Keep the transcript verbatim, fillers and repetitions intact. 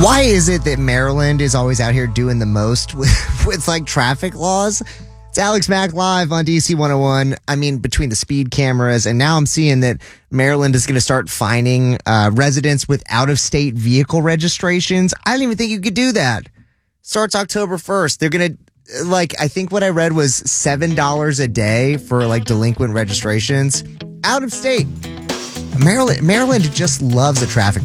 Why is it that Maryland is always out here doing the most with, with like traffic laws? It's Alex Mack live on D C one oh one. I mean, between the speed cameras, and now I'm seeing that Maryland is going to start fining uh, residents with out-of-state vehicle registrations. I didn't even think you could do that. Starts October first. They're going to, like, I think what I read was seven dollars a day for, like, delinquent registrations. Out of state. Maryland, Maryland just loves a traffic